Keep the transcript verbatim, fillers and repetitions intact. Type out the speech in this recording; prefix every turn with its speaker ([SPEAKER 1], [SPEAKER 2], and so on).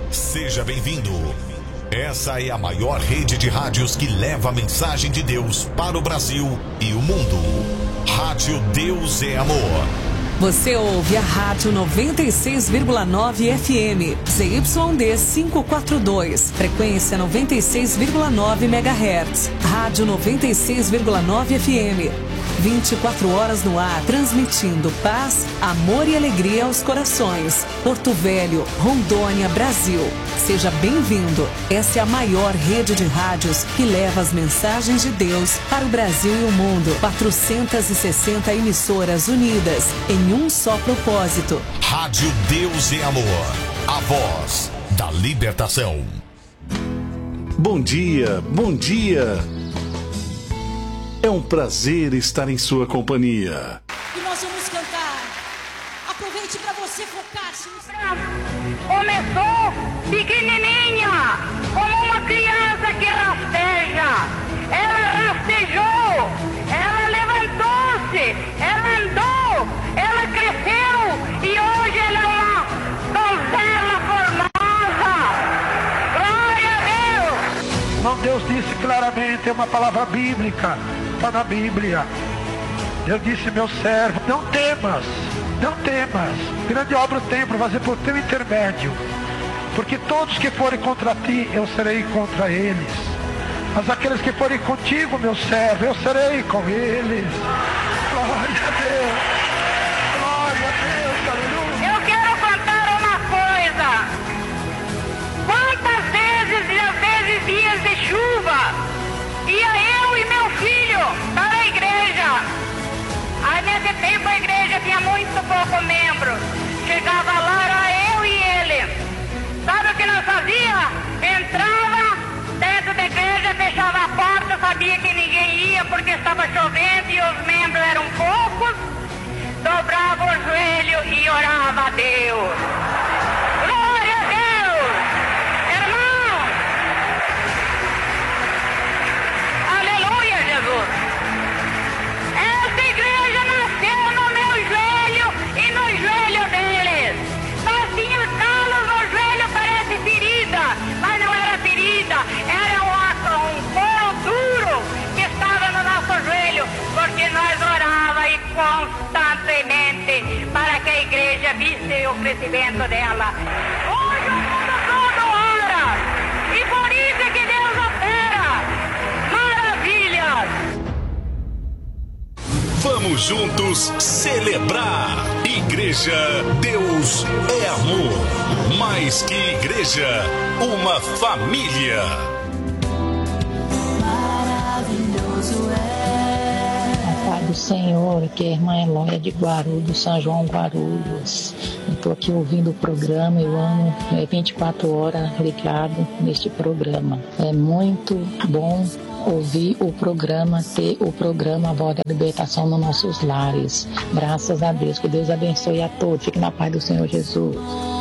[SPEAKER 1] Seja bem-vindo. Essa é a maior rede de rádios que leva a mensagem de Deus para o Brasil e o mundo. Rádio Deus é Amor.
[SPEAKER 2] Você ouve a Rádio noventa e seis vírgula nove F M, Z Y D quinhentos e quarenta e dois, frequência noventa e seis vírgula nove megahertz. Rádio noventa e seis vírgula nove F M, vinte e quatro horas no ar, transmitindo paz, amor e alegria aos corações. Porto Velho, Rondônia, Brasil. Seja bem-vindo. Essa é a maior rede de rádios que leva as mensagens de Deus para o Brasil e o mundo. quatrocentas e sessenta emissoras unidas em um só propósito.
[SPEAKER 1] Rádio Deus é Amor. A voz da libertação.
[SPEAKER 3] Bom dia, bom dia. É um prazer estar em sua companhia.
[SPEAKER 4] E nós vamos cantar. Aproveite para você focar-se.
[SPEAKER 5] Começou pequenininha, como uma criança que rasteja. Ela rastejou, ela levantou-se, ela andou, ela cresceu e hoje ela é uma donzela formosa. Glória a Deus!
[SPEAKER 6] Não, Deus disse claramente, é uma palavra bíblica, está na Bíblia. Deus disse, meu servo, não temas, não temas. Grande obra tem para fazer por teu intermédio. Porque todos que forem contra ti, eu serei contra eles. Mas aqueles que forem contigo, meu servo, eu serei com eles. Glória a Deus. Glória a Deus, aleluia.
[SPEAKER 5] Eu quero contar uma coisa. Quantas vezes já teve dias de chuva, ia eu e meu filho para a igreja. Aí nesse tempo a igreja tinha muito pouco membro. Chegava lá, era eu e ele. Sabe o que nós fazia? Entrava dentro da igreja, fechava a porta, sabia que ninguém ia porque estava chovendo e os membros eram poucos. Dobrava o joelho e orava a Deus. Glória a Deus! Irmão! Aleluia, Jesus! Essa igreja nasceu no meu joelho e no joelho deles. Nós tínhamos calos no joelho, parece ferida, mas não era ferida, era um, um couro duro que estava no nosso joelho, porque nós orava e constantemente para que a igreja visse o crescimento dela. Hoje o mundo todo ora e por isso é que Deus opera maravilhas.
[SPEAKER 1] Vamos juntos celebrar. Igreja Deus é Amor. Mais que igreja, uma família.
[SPEAKER 7] Maravilhoso é. A paz do Senhor, aqui é a irmã Eloia de Guarulhos, São João Guarulhos. Estou aqui ouvindo o programa, eu amo, é vinte e quatro horas ligado neste programa. É muito bom ouvir o programa, ter o programa A Voz da Libertação nos nossos lares. Graças a Deus, que Deus abençoe a todos. Fique na paz do Senhor Jesus.